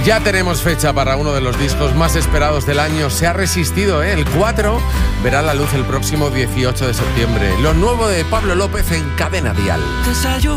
Ya tenemos fecha para uno de los discos más esperados del año. Se ha resistido, ¿eh? El 4 verá la luz el próximo 18 de septiembre. Lo nuevo de Pablo López en Cadena Dial.